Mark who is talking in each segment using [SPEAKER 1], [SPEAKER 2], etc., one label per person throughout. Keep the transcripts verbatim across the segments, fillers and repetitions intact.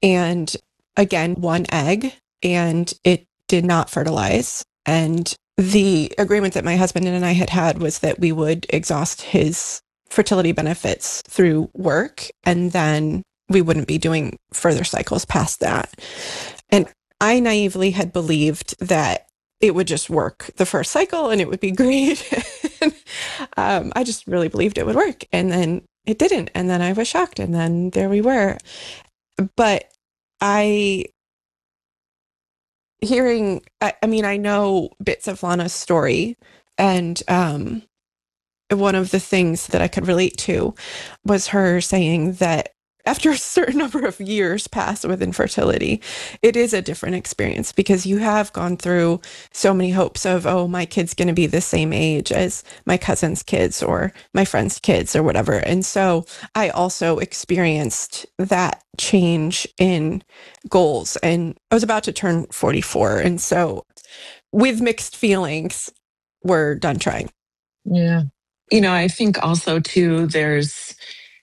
[SPEAKER 1] and again, one egg, and it did not fertilize. And the agreement that my husband and I had had was that we would exhaust his fertility benefits through work, and then we wouldn't be doing further cycles past that. And I naively had believed that it would just work the first cycle and it would be great. um, I just really believed it would work. And then it didn't. And then I was shocked. And then there we were. But I, hearing, I, I mean, I know bits of Lana's story, and um, one of the things that I could relate to was her saying that after a certain number of years pass with infertility, it is a different experience because you have gone through so many hopes of, oh, my kid's going to be the same age as my cousin's kids or my friend's kids or whatever. And so I also experienced that change in goals, and I was about to turn forty-four. And so with mixed feelings, we're done trying.
[SPEAKER 2] Yeah. You know, I think also too, there's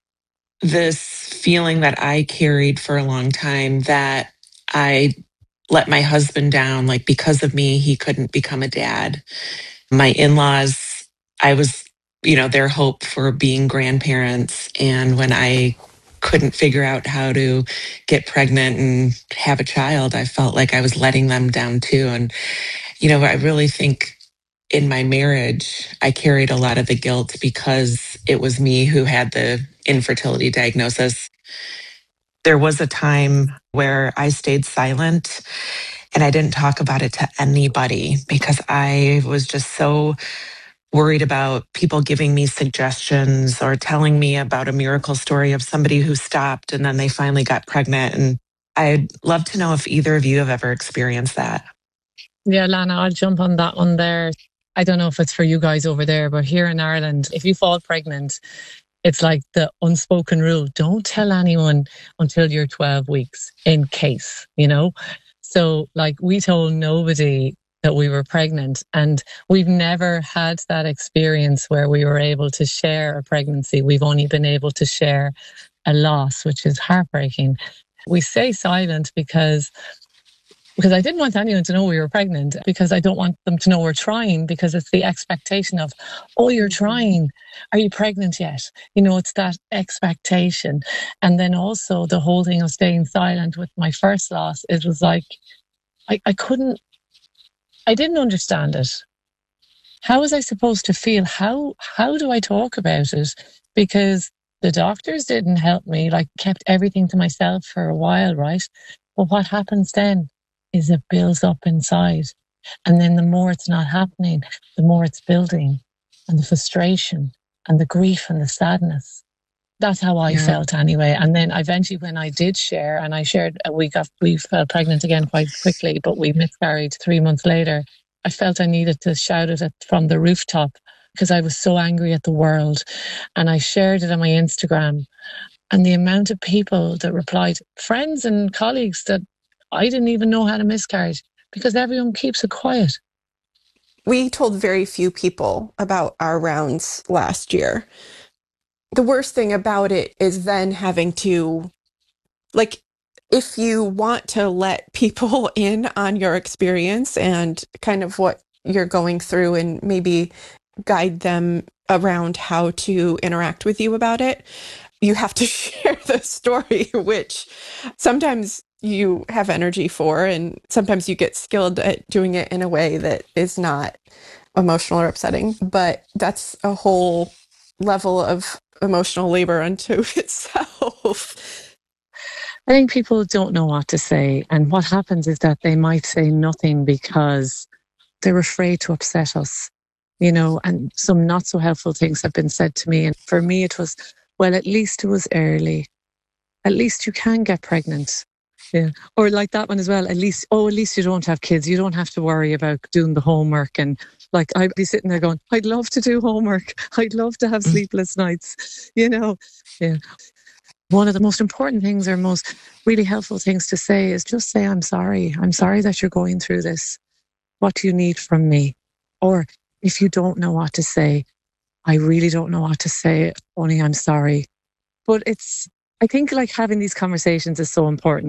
[SPEAKER 2] this feeling that I carried for a long time that I let my husband down. Like, because of me, he couldn't become a dad. My in-laws, I was, you know, their hope for being grandparents. And when I couldn't figure out how to get pregnant and have a child, I felt like I was letting them down too. And, you know, I really think in my marriage, I carried a lot of the guilt because it was me who had the infertility diagnosis. There was a time where I stayed silent and I didn't talk about it to anybody because I was just so worried about people giving me suggestions or telling me about a miracle story of somebody who stopped and then they finally got pregnant. And I'd love to know if either of you have ever experienced that.
[SPEAKER 3] Yeah, Lana, I'll jump on that one there. I don't know if it's for you guys over there, but here in Ireland, if you fall pregnant, it's like the unspoken rule. Don't tell anyone until you're twelve weeks in case, you know? So like we told nobody that we were pregnant, and we've never had that experience where we were able to share a pregnancy. We've only been able to share a loss, which is heartbreaking. We stay silent because Because I didn't want anyone to know we were pregnant, because I don't want them to know we're trying, because it's the expectation of, oh, you're trying. Are you pregnant yet? You know, it's that expectation. And then also the whole thing of staying silent with my first loss, it was like, I, I couldn't, I didn't understand it. How was I supposed to feel? How, how do I talk about it? Because the doctors didn't help me, like kept everything to myself for a while, right? But what happens then is it builds up inside. And then the more it's not happening, the more it's building, and the frustration and the grief and the sadness. That's how I yeah. felt anyway. And then eventually when I did share, and I shared, we got, we fell pregnant again quite quickly, but we miscarried three months later. I felt I needed to shout it at, from the rooftop because I was so angry at the world. And I shared it on my Instagram. And the amount of people that replied, friends and colleagues that I didn't even know had a miscarriage, because everyone keeps it quiet.
[SPEAKER 1] We told very few people about our rounds last year. The worst thing about it is then having to, like, if you want to let people in on your experience and kind of what you're going through and maybe guide them around how to interact with you about it, you have to share the story, which sometimes you have energy for, and sometimes you get skilled at doing it in a way that is not emotional or upsetting. But that's a whole level of emotional labor unto itself.
[SPEAKER 3] I think people don't know what to say. And what happens is that they might say nothing because they're afraid to upset us, you know, and some not so helpful things have been said to me. And for me, it was, well, at least it was early. At least you can get pregnant. Yeah. Or like that one as well. At least, oh, at least you don't have kids. You don't have to worry about doing the homework. And like, I'd be sitting there going, I'd love to do homework. I'd love to have sleepless nights, you know? Yeah. One of the most important things, or most really helpful things to say, is just say, I'm sorry. I'm sorry that you're going through this. What do you need from me? Or if you don't know what to say, I really don't know what to say, only I'm sorry. But it's, I think like having these conversations is so important.